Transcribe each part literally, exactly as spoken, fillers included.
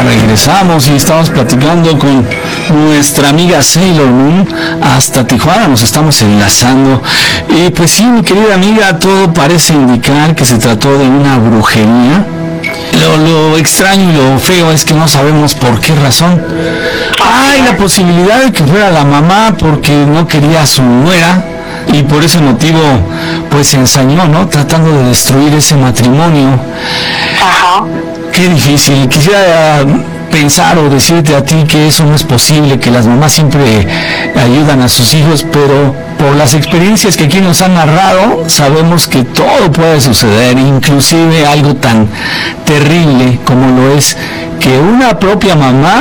regresamos y estamos platicando con nuestra amiga Sailor Moon hasta Tijuana, nos estamos enlazando. Y pues sí, mi querida amiga, todo parece indicar que se trató de una brujería. Lo, lo extraño y lo feo es que no sabemos por qué razón. Hay la posibilidad de que fuera la mamá porque no quería a su nuera y por ese motivo pues se ensañó, ¿no? Tratando de destruir ese matrimonio. Ajá. Qué difícil. Quisiera pensar o decirte a ti que eso no es posible, que las mamás siempre ayudan a sus hijos, pero por las experiencias que aquí nos han narrado, sabemos que todo puede suceder, inclusive algo tan terrible como lo es que una propia mamá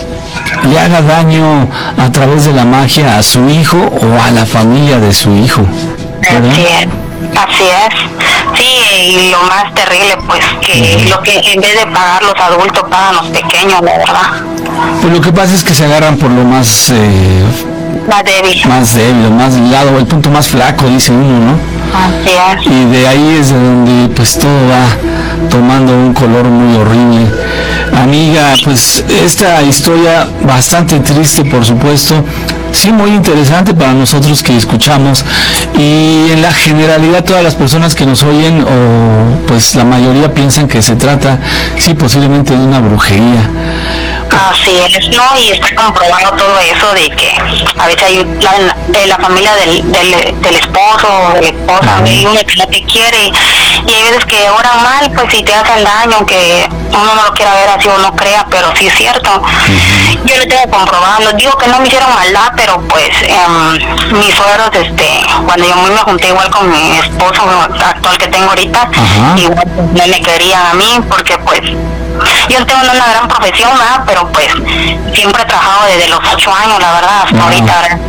le haga daño a través de la magia a su hijo o a la familia de su hijo, ¿verdad? Así es, así es. Sí, y lo más terrible, pues, que uh-huh. lo que en vez de pagar los adultos, pagan los pequeños, la verdad. Pues lo que pasa es que se agarran por lo más... Eh, más débil. Más débil, más lado, el punto más flaco, dice uno, ¿no? Así es. Y de ahí es de donde, pues, todo va tomando un color muy horrible. Amiga, pues, esta historia bastante triste, por supuesto, sí, muy interesante para nosotros que escuchamos, y en la generalidad todas las personas que nos oyen, o pues la mayoría piensan que se trata, sí, posiblemente de una brujería. Así es, ¿no? Y está comprobado todo eso de que a veces hay la, de la familia del, del, del esposo o de la esposa, hay una que no te quiere, y hay veces que oran mal, pues si te hacen daño, aunque uno no lo quiera ver así o no crea, pero sí es cierto. Uh-huh. Yo lo tengo comprobado, no digo que no me hicieron maldad, pero pues eh, mis suegros, este, cuando yo me junté igual con mi esposo actual que tengo ahorita, uh-huh. igual no me querían a mí, porque pues yo tengo una gran profesión, ¿verdad? Pero pues siempre he trabajado desde los ocho años, la verdad, hasta uh-huh. ahorita, ¿verdad?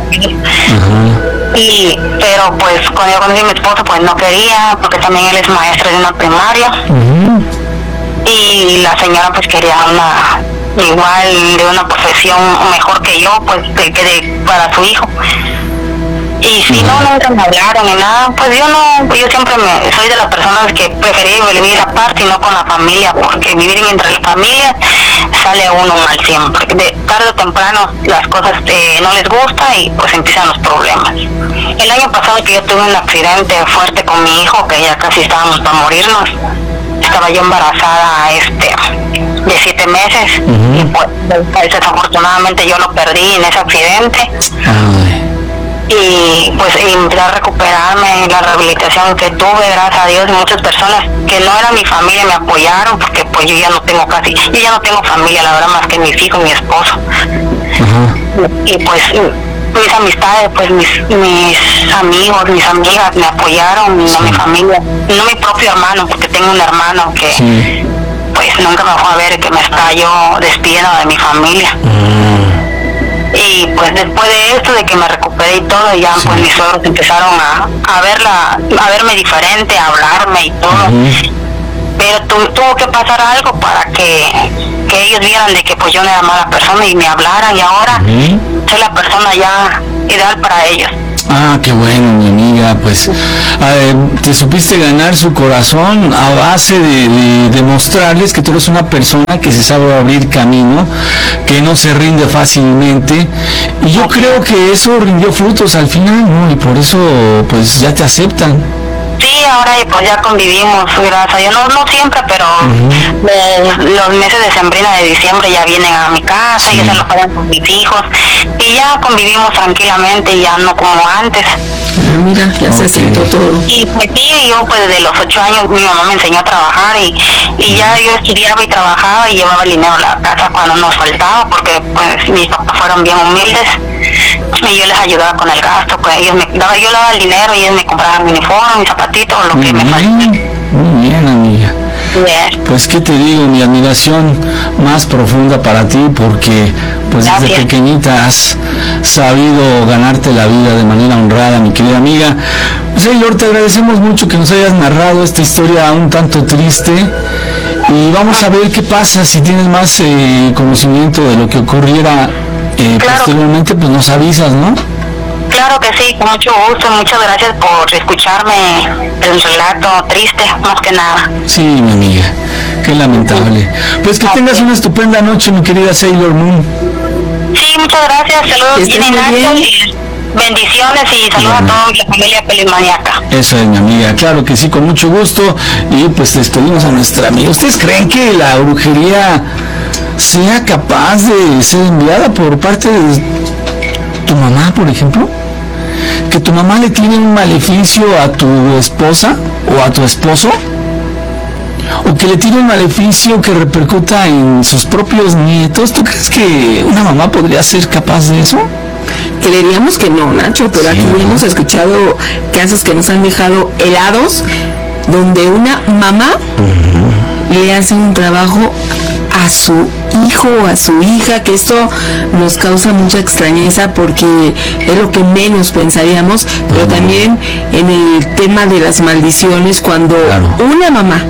Uh-huh. Y, pero pues cuando yo conocí a mi esposo, pues no quería, porque también él es maestro de una primaria. Uh-huh. Y la señora pues quería una, igual de una profesión mejor que yo, pues que quede para su hijo. Y si no, nunca me hablaron ni nada, pues yo no, yo siempre me, soy de las personas que prefería vivir aparte y no con la familia, porque vivir entre las familias sale a uno mal siempre. De tarde o temprano las cosas eh, no les gusta y pues empiezan los problemas. El año pasado que yo tuve un accidente fuerte con mi hijo, que ya casi estábamos para morirnos, estaba yo embarazada este de siete meses, uh-huh. y pues desafortunadamente yo lo perdí en ese accidente. Uh-huh. Y pues y empecé a recuperarme, la rehabilitación que tuve, gracias a Dios, y muchas personas que no eran mi familia me apoyaron, porque pues yo ya no tengo casi, yo ya no tengo familia, la verdad, más que mis hijos, mi esposo. Uh-huh. Y pues mis amistades, pues mis mis amigos, mis amigas me apoyaron, sí. No mi familia, no mi propio hermano, porque tengo un hermano que sí. Pues nunca me fue a ver, que me estaba yo despidiendo de mi familia. Uh-huh. Y pues después de esto, de que me recuperé y todo, ya sí. Pues mis suegros empezaron a, a verla, a verme diferente, a hablarme y todo. Uh-huh. Pero tu, tuvo que pasar algo para que, que ellos vieran de que pues yo no era mala persona y me hablaran, y ahora uh-huh. soy la persona ya ideal para ellos. Ah, qué bueno, mi amiga, pues eh, te supiste ganar su corazón a base de, de demostrarles que tú eres una persona que se sabe abrir camino, que no se rinde fácilmente, y yo creo que eso rindió frutos al final, ¿no? Y por eso pues ya te aceptan. Sí, ahora pues ya convivimos, gracias a Dios, no, no siempre, pero uh-huh. de, los meses de sembrina de diciembre ya vienen a mi casa, sí. Ya se los pagan con mis hijos, y ya convivimos tranquilamente, ya no como antes. Ah, mira, ya okay. Se aceptó todo. Y pues sí, yo pues desde los ocho años mi mamá me enseñó a trabajar, y, y ya yo estudiaba y trabajaba y llevaba el dinero a la casa cuando nos faltaba, porque pues mis papás fueron bien humildes, y yo les ayudaba con el gasto, pues ellos me daba, yo le daba el dinero y ellos me compraban mi uniforme, mis zapatitos, lo que me faltaba. Muy bien, amiga. Bien. Pues qué te digo, mi admiración más profunda para ti, porque pues desde Gracias. Pequeñita has sabido ganarte la vida de manera honrada, mi querida amiga. Sailor, te agradecemos mucho que nos hayas narrado esta historia un tanto triste, y vamos a ver qué pasa. Si tienes más eh, conocimiento de lo que ocurriera eh, claro. posteriormente, pues nos avisas, ¿no? Claro que sí, con mucho gusto, muchas gracias por escucharme el relato triste, más que nada. Sí, mi amiga, qué qué lamentable. Pues que tengas una estupenda noche, mi querida Sailor Moon. Sí, muchas gracias, saludos bien Ignacio, y bendiciones y saludos a toda la familia Pelismaniaca. Eso es, mi amiga, claro que sí, con mucho gusto. Y pues despedimos a nuestra amiga. ¿Ustedes creen que la brujería sea capaz de ser enviada por parte de tu mamá, por ejemplo? Que tu mamá le tiene un maleficio a tu esposa o a tu esposo, o que le tiene un maleficio que repercuta en sus propios nietos. ¿Tú crees que una mamá podría ser capaz de eso? Creeríamos que no, Nacho, pero sí, aquí ¿no? hemos escuchado casos que nos han dejado helados, donde una mamá uh-huh. le hace un trabajo a su hijo o a su hija, que esto nos causa mucha extrañeza porque es lo que menos pensaríamos, pero uh-huh. también en el tema de las maldiciones, cuando claro. una mamá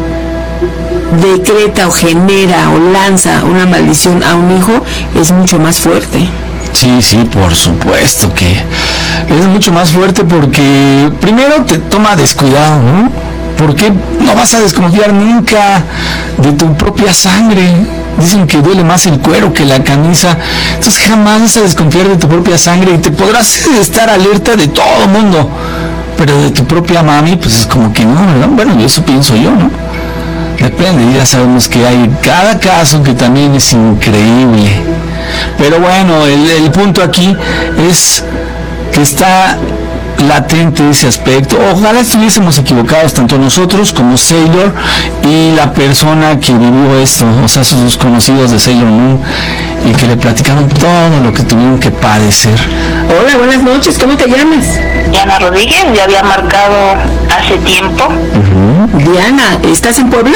decreta o genera o lanza una maldición a un hijo, es mucho más fuerte. Sí, sí, por supuesto que es mucho más fuerte porque primero te toma descuidado, ¿no? Porque no vas a desconfiar nunca de tu propia sangre. Dicen que duele más el cuero que la camisa. Entonces jamás vas a desconfiar de tu propia sangre y te podrás estar alerta de todo el mundo. Pero de tu propia mami, pues es como que no, ¿verdad? Bueno, eso pienso yo, ¿no? Depende, ya sabemos que hay cada caso que también es increíble. Pero bueno, el, el punto aquí es que está latente ese aspecto. Ojalá estuviésemos equivocados, tanto nosotros como Sailor y la persona que vivió esto, o sea, sus conocidos de Sailor Moon, y que le platicaron todo lo que tuvieron que padecer. Hola, buenas noches, ¿cómo te llamas? Diana Rodríguez, ya había marcado hace tiempo. Uh-huh. Diana, ¿estás en Puebla?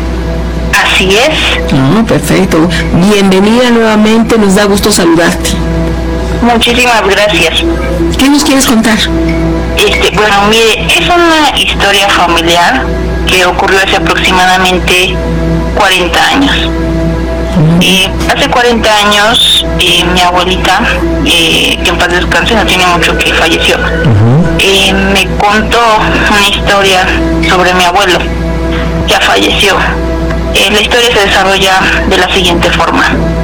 Así es. Ah, perfecto. Bienvenida nuevamente, nos da gusto saludarte. Muchísimas gracias. ¿Qué nos quieres contar? Este, bueno, mire, es una historia familiar que ocurrió hace aproximadamente cuarenta años. Uh-huh. Eh, hace cuarenta años, eh, mi abuelita, eh, que en paz descanse, no tiene mucho que falleció, uh-huh. eh, me contó una historia sobre mi abuelo, que ya falleció. Eh, la historia se desarrolla de la siguiente forma.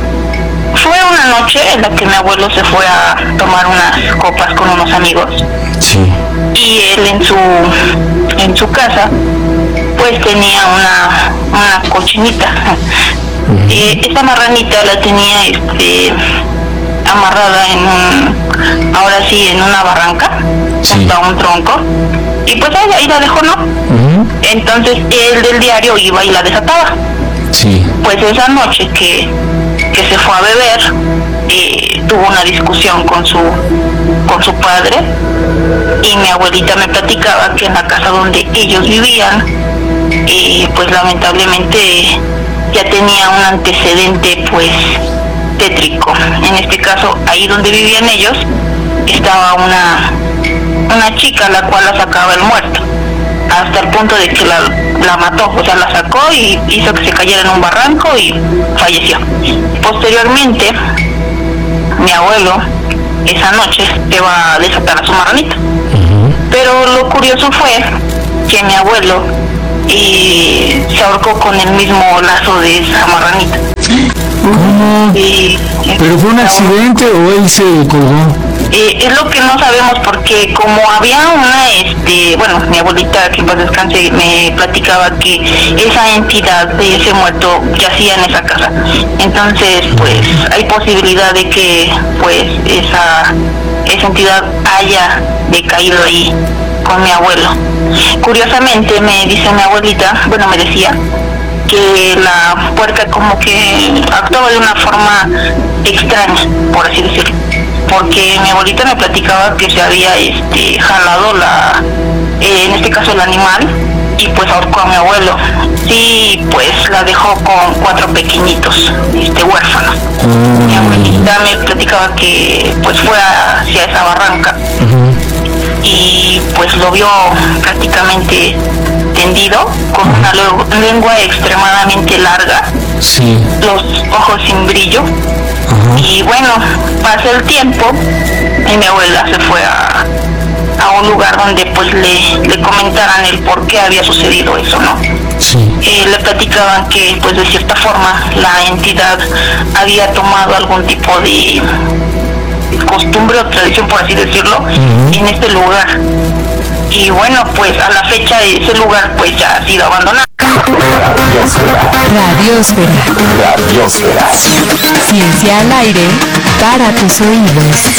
Fue una noche en la que mi abuelo se fue a tomar unas copas con unos amigos. Sí. Y él en su en su casa pues tenía una, una cochinita. Uh-huh. Eh, esta marranita la tenía este amarrada en un, ahora sí, en una barranca, sí. junto a un tronco. Y pues ahí, ahí la dejó, ¿no? Uh-huh. Entonces él del diario iba y la desataba. Sí. Pues esa noche que, que se fue a beber, eh, tuvo una discusión con su con su padre, y mi abuelita me platicaba que en la casa donde ellos vivían, eh, pues lamentablemente ya tenía un antecedente pues tétrico. En este caso, ahí donde vivían ellos, estaba una una chica la cual la sacaba el muerto, hasta el punto de que la, la mató, o sea, la sacó y hizo que se cayera en un barranco y falleció. Posteriormente, mi abuelo esa noche iba a desatar a su marranita. Uh-huh. Pero lo curioso fue que mi abuelo eh, se ahorcó con el mismo lazo de esa marranita. ¿Cómo? Y, ¿pero fue un accidente o él se colgó? Eh, es lo que no sabemos, porque como había una, este, bueno, mi abuelita, que en paz descanse, me platicaba que esa entidad de ese muerto yacía en esa casa. Entonces, pues, hay posibilidad de que, pues, esa, esa entidad haya decaído ahí con mi abuelo. Curiosamente, me dice mi abuelita, bueno, me decía, que la puerca como que actuaba de una forma extraña, por así decirlo, porque mi abuelita me platicaba que se había este jalado la eh, en este caso el animal, y pues ahorcó a mi abuelo, y pues la dejó con cuatro pequeñitos este huérfanos. Mm. Mi abuelita me platicaba que pues fue hacia esa barranca. Uh-huh. Y pues lo vio prácticamente tendido, con una lengua extremadamente larga, sí. los ojos sin brillo. Uh-huh. Y bueno, pasó el tiempo y mi abuela se fue a, a un lugar donde pues le, le comentaran el por qué había sucedido eso, ¿no? Sí. Sí. Eh, le platicaban que pues de cierta forma la entidad había tomado algún tipo de costumbre o tradición, por así decirlo, uh-huh. en este lugar. Y bueno, pues a la fecha ese lugar pues ya ha sido abandonado. Radiosfera. Radiosfera. Ciencia al aire para tus oídos.